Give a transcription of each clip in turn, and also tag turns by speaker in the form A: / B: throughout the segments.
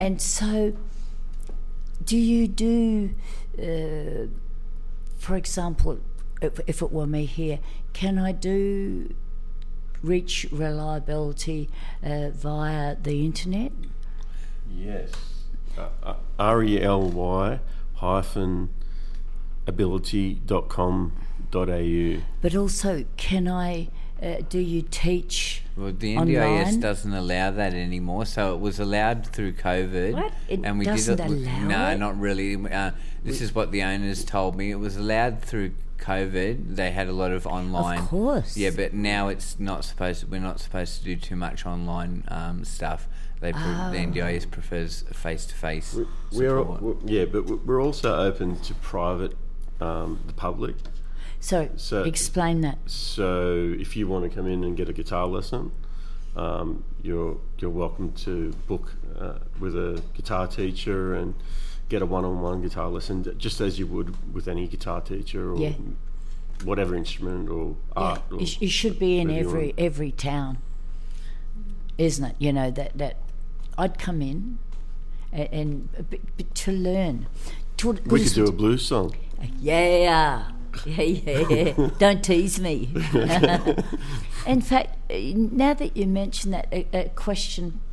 A: And so, do you do, for example, if it were me here, can I do reach reliability via the internet?
B: Yes. rely-ability.com.au.
A: But also, can I? Do you teach?
C: Well, the
A: online?
C: NDIS doesn't allow that anymore. So it was allowed through COVID.
A: What? It
C: and we
A: doesn't
C: did it.
A: allow
C: No,
A: it?
C: not really. This is what the owners told me. It was allowed through COVID. They had a lot of online.
A: Of course.
C: Yeah, but now it's not supposed. We're not supposed to do too much online stuff. The NDIS prefers face-to-face support.
B: But we're also open to private, the public.
A: So explain that.
B: So if you want to come in and get a guitar lesson, you're welcome to book with a guitar teacher and get a one-on-one guitar lesson, just as you would with any guitar teacher or whatever instrument or art. Or
A: you should be in every town, isn't it? You know that I'd come in and to learn.
B: We could do a blues song.
A: Yeah. Don't tease me. In fact, now that you mention that, a question: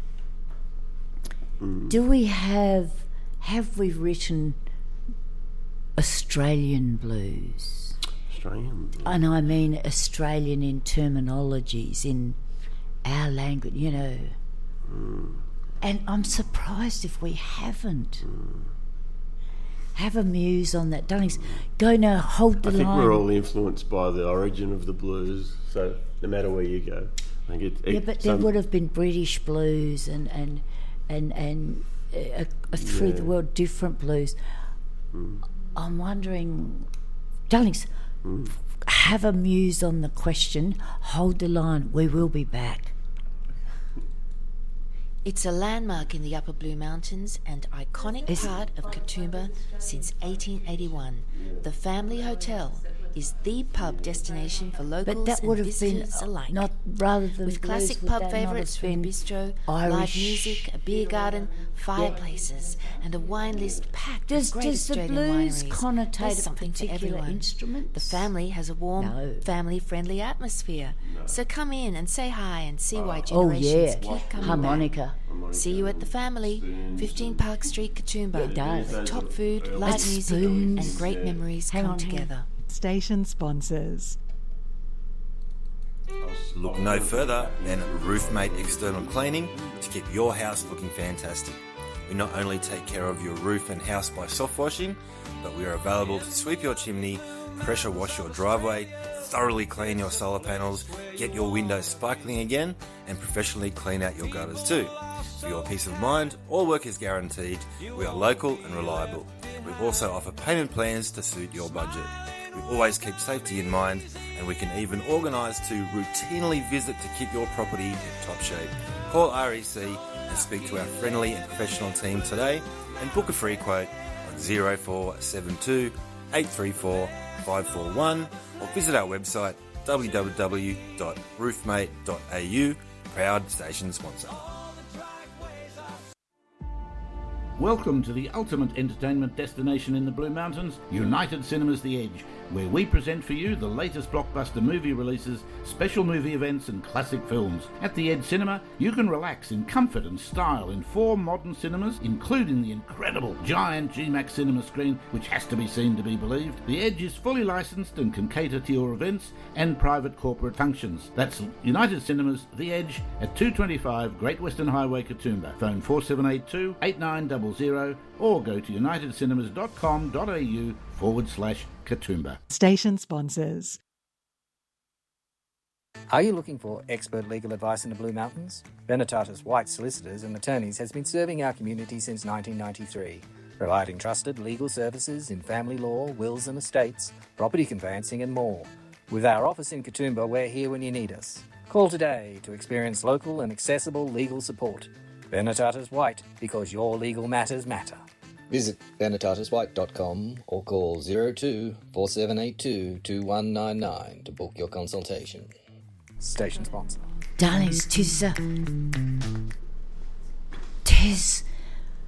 A: do we have we written Australian blues?
B: Australian blues.
A: And I mean Australian in terminologies in our language, you know. And I'm surprised if we haven't. Have a muse on that, darlings. Go now, hold the line.
B: I think we're all influenced by the origin of the blues, so no matter where you go, I think but
A: there would have been British blues and through the world different blues. I'm wondering, darlings, have a muse on the question. Hold the line. We will be back.
D: It's a landmark in the Upper Blue Mountains and iconic part of Katoomba since 1881. The Family Hotel is the pub destination for locals
A: but that would
D: and
A: have been
D: visitors alike.
A: not rather than
D: with
A: blues,
D: classic
A: would
D: pub
A: that not
D: favourites
A: have
D: from
A: been
D: bistro,
A: Irish?
D: live music, a beer garden, fireplaces, and a wine list packed with great
A: Does the
D: Australian
A: blues
D: wineries.
A: connotate
D: There's
A: a
D: something for
A: particular
D: everyone.
A: instrument?
D: The family has a warm, family-friendly atmosphere. So come in and say hi and see why generations keep coming
A: harmonica.
D: back. See you at the family, 15 Park Street, Katoomba.
A: It does.
D: Top food, live music,
A: spoons.
D: and great memories come together.
E: Station sponsors.
F: Look no further than Roofmate External Cleaning to keep your house looking fantastic. We not only take care of your roof and house by soft washing, but we are available to sweep your chimney, pressure wash your driveway, thoroughly clean your solar panels, get your windows sparkling again, and professionally clean out your gutters too. For your peace of mind, all work is guaranteed. We are local and reliable. We also offer payment plans to suit your budget. We always keep safety in mind, and we can even organise to routinely visit to keep your property in top shape. Call REC and speak to our friendly and professional team today and book a free quote on 0472 834 541 or visit our website www.roofmate.au. Proud station sponsor.
G: Welcome to the ultimate entertainment destination in the Blue Mountains, United Cinemas The Edge, where we present for you the latest blockbuster movie releases, special movie events and classic films. At the Edge Cinema, you can relax in comfort and style in 4 modern cinemas, including the incredible giant GMAX cinema screen, which has to be seen to be believed. The Edge is fully licensed and can cater to your events and private corporate functions. That's United Cinemas The Edge at 225 Great Western Highway, Katoomba. Phone 4782 8900 or go to unitedcinemas.com.au/Katoomba.
E: Station sponsors.
H: Are you looking for expert legal advice in the Blue Mountains? Benetatis White Solicitors and Attorneys has been serving our community since 1993, providing trusted legal services in family law, wills and estates, property conveyancing and more. With our office in Katoomba, we're here when you need us. Call today to experience local and accessible legal support. Benetatis White, because your legal matters matter.
I: Visit benetatiswhite.com or call 02 4782 2199 to book your consultation.
H: Station sponsor.
A: Darlings, tis